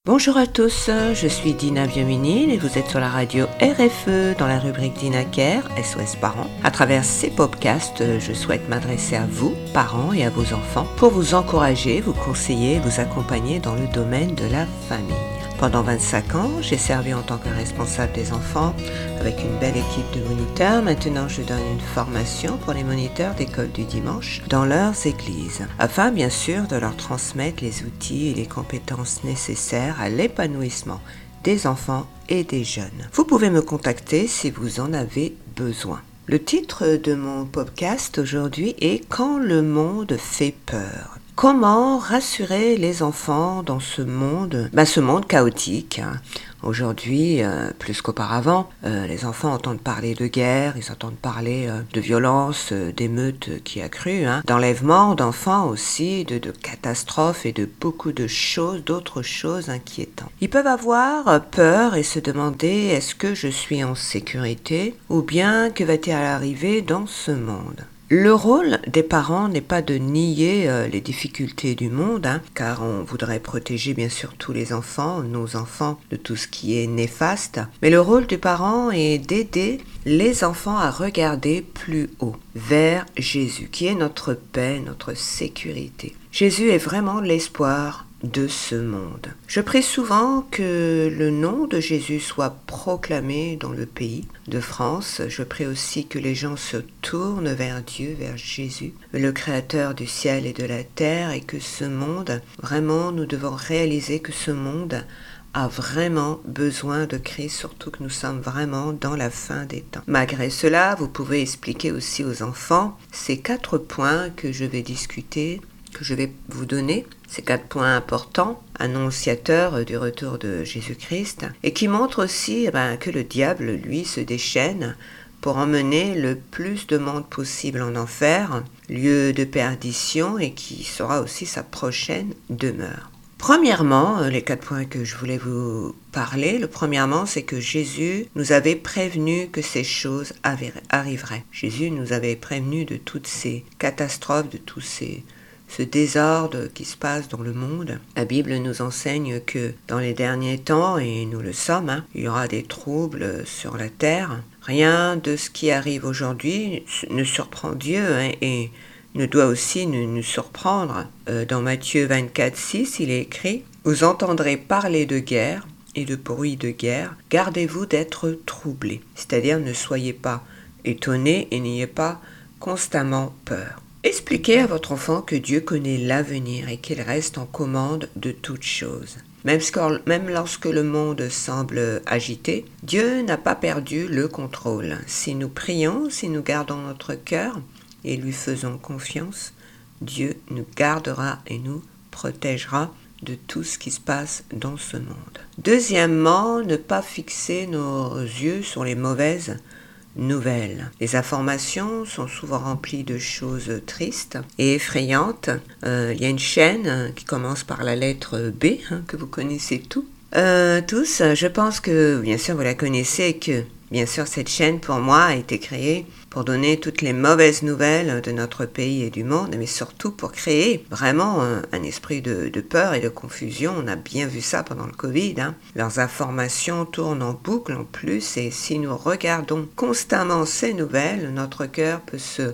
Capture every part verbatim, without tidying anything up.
Bonjour à tous, je suis Dina Biomini et vous êtes sur la radio R F E dans la rubrique Dina Care, S O S Parents. À travers ces podcasts, je souhaite m'adresser à vous, parents et à vos enfants, pour vous encourager, vous conseiller, vous accompagner dans le domaine de la famille. Pendant vingt-cinq ans, j'ai servi en tant que responsable des enfants avec une belle équipe de moniteurs. Maintenant, je donne une formation pour les moniteurs d'école du dimanche dans leurs églises, afin bien sûr de leur transmettre les outils et les compétences nécessaires à l'épanouissement des enfants et des jeunes. Vous pouvez me contacter si vous en avez besoin. Le titre de mon podcast aujourd'hui est « Quand le monde fait peur ». Comment rassurer les enfants dans ce monde, bah ce monde chaotique. Hein. Aujourd'hui, euh, plus qu'auparavant, euh, les enfants entendent parler de guerre, ils entendent parler euh, de violence, euh, d'émeutes qui accruent, hein, d'enlèvements d'enfants aussi, de, de catastrophes et de beaucoup de choses, d'autres choses inquiétantes. Ils peuvent avoir peur et se demander est-ce que je suis en sécurité ou bien que va-t-il arriver dans ce monde ? Le rôle des parents n'est pas de nier euh, les difficultés du monde, hein, car on voudrait protéger bien sûr tous les enfants, nos enfants, de tout ce qui est néfaste. Mais le rôle du parent est d'aider les enfants à regarder plus haut, vers Jésus, qui est notre paix, notre sécurité. Jésus est vraiment l'espoir de ce monde. Je prie souvent que le nom de Jésus soit proclamé dans le pays de France. Je prie aussi que les gens se tournent vers Dieu, vers Jésus, le créateur du ciel et de la terre, et que ce monde, vraiment, nous devons réaliser que ce monde a vraiment besoin de Christ, surtout que nous sommes vraiment dans la fin des temps. Malgré cela, vous pouvez expliquer aussi aux enfants ces quatre points que je vais discuter, que je vais vous donner, ces quatre points importants, annonciateurs du retour de Jésus-Christ, et qui montrent aussi eh ben, que le diable, lui, se déchaîne pour emmener le plus de monde possible en enfer, lieu de perdition, et qui sera aussi sa prochaine demeure. Premièrement, les quatre points que je voulais vous parler, le premièrement, c'est que Jésus nous avait prévenu que ces choses arriveraient. Jésus nous avait prévenu de toutes ces catastrophes, de tous ces ce désordre qui se passe dans le monde. La Bible nous enseigne que dans les derniers temps, et nous le sommes, hein, il y aura des troubles sur la terre. Rien de ce qui arrive aujourd'hui ne surprend Dieu hein, et ne doit aussi nous, nous surprendre. Euh, dans Matthieu vingt-quatre six, il est écrit « Vous entendrez parler de guerre et de bruit de guerre, gardez-vous d'être troublés. » C'est-à-dire ne soyez pas étonnés et n'ayez pas constamment peur. Expliquez à votre enfant que Dieu connaît l'avenir et qu'il reste en commande de toutes choses. Même, même lorsque le monde semble agité, Dieu n'a pas perdu le contrôle. Si nous prions, si nous gardons notre cœur et lui faisons confiance, Dieu nous gardera et nous protégera de tout ce qui se passe dans ce monde. Deuxièmement, ne pas fixer nos yeux sur les mauvaises nouvelles. Les informations sont souvent remplies de choses tristes et effrayantes. Euh, il y a une chaîne qui commence par la lettre B, hein, que vous connaissez tous. Euh, tous, je pense que, bien sûr, vous la connaissez et que, bien sûr, cette chaîne, pour moi, a été créée pour donner toutes les mauvaises nouvelles de notre pays et du monde, mais surtout pour créer vraiment un, un esprit de, de peur et de confusion. On a bien vu ça pendant le Covid. Hein. Leurs informations tournent en boucle en plus, et si nous regardons constamment ces nouvelles, notre cœur peut se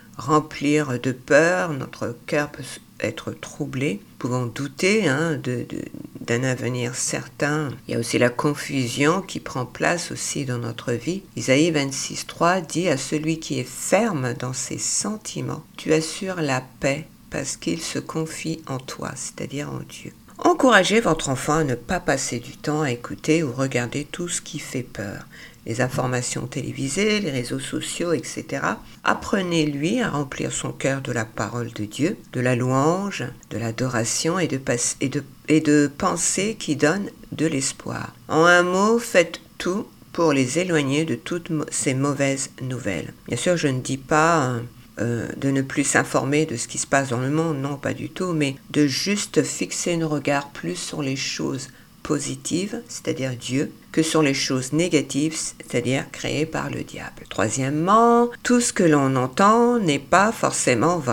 remplir de peur, notre cœur peut être troublé. Nous pouvons douter hein, de, de, d'un avenir certain. Il y a aussi la confusion qui prend place aussi dans notre vie. Isaïe vingt-six trois dit à celui qui est ferme dans ses sentiments, tu assures la paix parce qu'il se confie en toi, c'est-à-dire en Dieu. Encouragez votre enfant à ne pas passer du temps à écouter ou regarder tout ce qui fait peur. Les informations télévisées, les réseaux sociaux, et cetera. Apprenez-lui à remplir son cœur de la parole de Dieu, de la louange, de l'adoration et de, pas- et de, et de pensées qui donnent de l'espoir. En un mot, faites tout pour les éloigner de toutes ces mauvaises nouvelles. Bien sûr, je ne dis pas euh, de ne plus s'informer de ce qui se passe dans le monde, non, pas du tout, mais de juste fixer nos regards plus sur les choses positives, c'est-à-dire Dieu, que sur les choses négatives, c'est-à-dire créées par le diable. Troisièmement, tout ce que l'on entend n'est pas forcément vrai.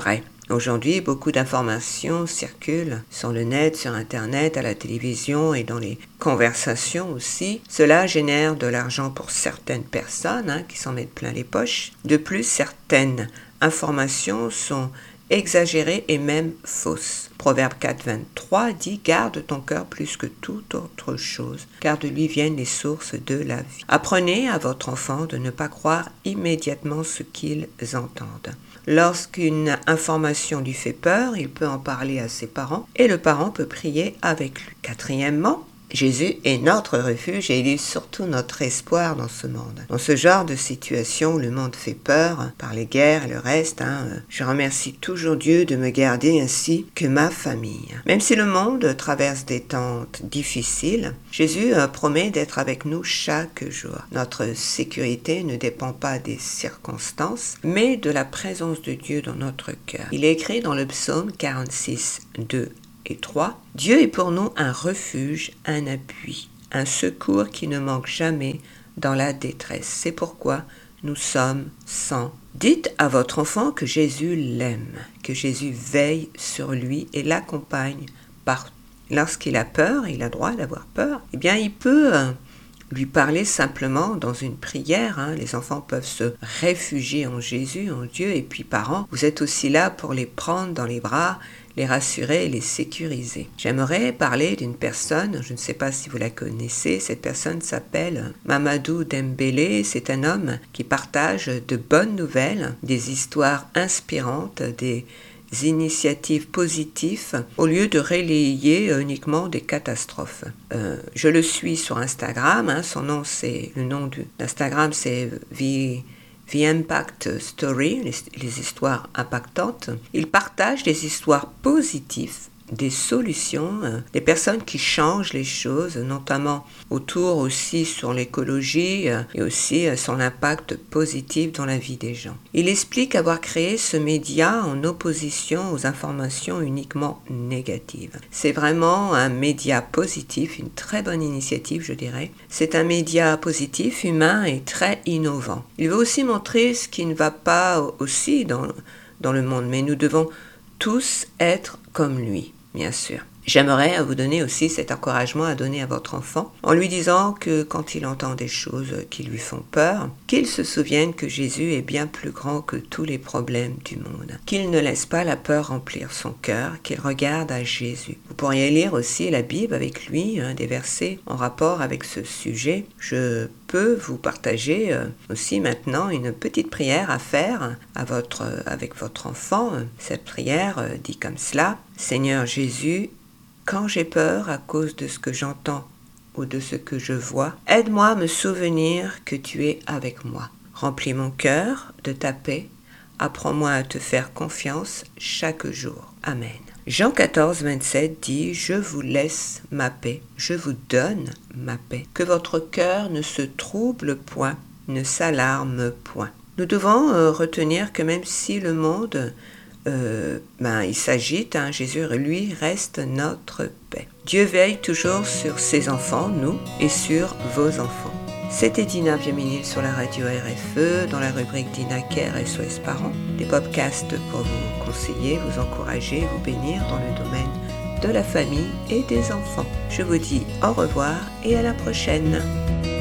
Aujourd'hui, beaucoup d'informations circulent sur le net, sur Internet, à la télévision et dans les conversations aussi. Cela génère de l'argent pour certaines personnes hein, qui s'en mettent plein les poches. De plus, certaines informations sont exagérées et même fausses. Proverbe quatre, vingt-trois dit « Garde ton cœur plus que toute autre chose, car de lui viennent les sources de la vie. » Apprenez à votre enfant de ne pas croire immédiatement ce qu'ils entendent. Lorsqu'une information lui fait peur, il peut en parler à ses parents et le parent peut prier avec lui. Quatrièmement, Jésus est notre refuge et il est surtout notre espoir dans ce monde. Dans ce genre de situation où le monde fait peur, par les guerres et le reste, hein, je remercie toujours Dieu de me garder ainsi que ma famille. Même si le monde traverse des temps difficiles, Jésus promet d'être avec nous chaque jour. Notre sécurité ne dépend pas des circonstances, mais de la présence de Dieu dans notre cœur. Il est écrit dans le psaume quarante-six, deux et trois, « Dieu est pour nous un refuge, un appui, un secours qui ne manque jamais dans la détresse. C'est pourquoi nous sommes sans. » Dites à votre enfant que Jésus l'aime, que Jésus veille sur lui et l'accompagne partout. Lorsqu'il a peur, il a droit d'avoir peur, eh bien il peut euh, lui parler simplement dans une prière. Hein. Les enfants peuvent se réfugier en Jésus, en Dieu, et puis parents, vous êtes aussi là pour les prendre dans les bras, les rassurer et les sécuriser. J'aimerais parler d'une personne, je ne sais pas si vous la connaissez, cette personne s'appelle Mamadou Dembélé, c'est un homme qui partage de bonnes nouvelles, des histoires inspirantes, des initiatives positives, au lieu de relayer uniquement des catastrophes. Euh, je le suis sur Instagram, hein, son nom c'est, le nom d'Instagram c'est V... The Impact Story, les, les histoires impactantes. Il partage des histoires positives, des solutions, euh, des personnes qui changent les choses, notamment autour aussi sur l'écologie euh, et aussi euh, sur l'impact positif dans la vie des gens. Il explique avoir créé ce média en opposition aux informations uniquement négatives. C'est vraiment un média positif, une très bonne initiative, je dirais. C'est un média positif, humain et très innovant. Il veut aussi montrer ce qui ne va pas aussi dans, dans le monde, mais nous devons tous être comme lui, bien sûr. J'aimerais vous donner aussi cet encouragement à donner à votre enfant en lui disant que quand il entend des choses qui lui font peur, qu'il se souvienne que Jésus est bien plus grand que tous les problèmes du monde, qu'il ne laisse pas la peur remplir son cœur, qu'il regarde à Jésus. Vous pourriez lire aussi la Bible avec lui, hein, des versets en rapport avec ce sujet. Je peux vous partager euh, aussi maintenant une petite prière à faire à votre, euh, avec votre enfant. Cette prière euh, dit comme cela: Seigneur Jésus, quand j'ai peur à cause de ce que j'entends ou de ce que je vois, aide-moi à me souvenir que tu es avec moi. Remplis mon cœur de ta paix. Apprends-moi à te faire confiance chaque jour. Amen. Jean quatorze, vingt-sept dit « Je vous laisse ma paix, je vous donne ma paix. Que votre cœur ne se trouble point, ne s'alarme point. » Nous devons euh, retenir que même si le monde Euh, ben, il s'agite, hein, Jésus, lui, reste notre paix. Dieu veille toujours sur ses enfants, nous, et sur vos enfants. C'était Dina Viaminil sur la radio R F E, dans la rubrique Dina Care S O S Parents, des podcasts pour vous conseiller, vous encourager, vous bénir dans le domaine de la famille et des enfants. Je vous dis au revoir et à la prochaine.